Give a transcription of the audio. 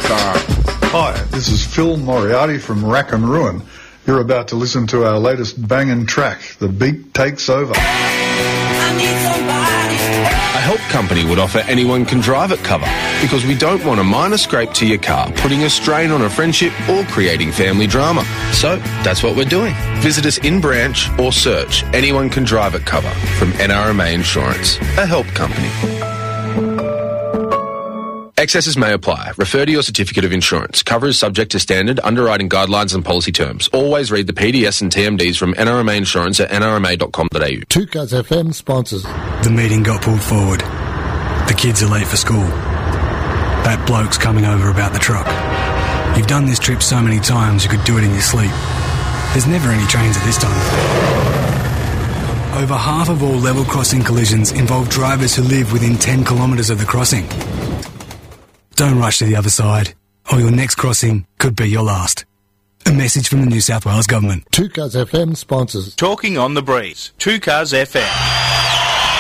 car. Hi, this is Phil Moriarty from Rack and Ruin. You're about to listen to our latest banging track, The Beat Takes Over. A help company would offer Anyone Can Drive It cover because we don't want a minor scrape to your car, putting a strain on a friendship or creating family drama. So that's what we're doing. Visit us in branch or search Anyone Can Drive It cover from NRMA Insurance, a help company. Excesses may apply. Refer to your certificate of insurance. Cover is subject to standard underwriting guidelines and policy terms. Always read the PDS and TMDs from NRMA Insurance at nrma.com.au. 2 Cuz FM sponsors. The meeting got pulled forward. The kids are late for school. That bloke's coming over about the truck. You've done this trip so many times you could do it in your sleep. There's never any trains at this time. Over half of all level crossing collisions involve drivers who live within 10 kilometres of the crossing. Don't rush to the other side, or your next crossing could be your last. A message from the New South Wales Government. 2 Cuz FM sponsors. Talking on the breeze. 2 Cuz FM.